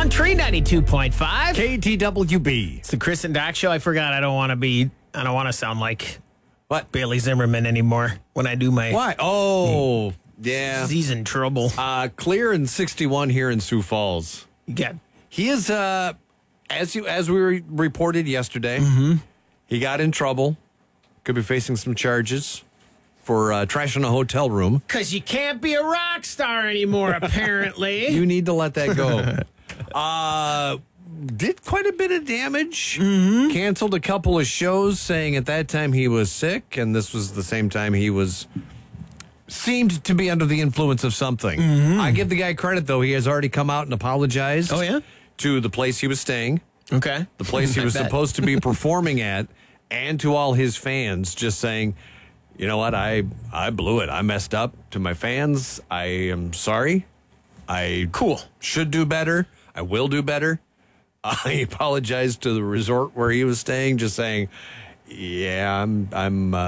on Tree 92.5. KTWB. It's the Chris and Dak show. I forgot I don't want to sound like What? Bailey Zimmerman anymore when I do my. Why? Oh, yeah. He's in trouble. Clear in 61 here in Sioux Falls. Yeah. He is, as we reported yesterday, he got in trouble. Could be facing some charges for trashing a hotel room. Because you can't be a rock star anymore, apparently. You need to let that go. Did quite a bit of damage. Canceled a couple of shows, saying at that time he was sick, and this was the same time he seemed to be under the influence of something. I give the guy credit, though. He has already come out and apologized. Oh, yeah? To the place he was staying, Okay. the place he I was bet. supposed to be performing at, and to all his fans, just saying, you know what, I blew it. I messed up. To my fans, I am sorry. I Cool. should do better. I will do better. I apologized to the resort where he was staying, just saying, yeah, I'm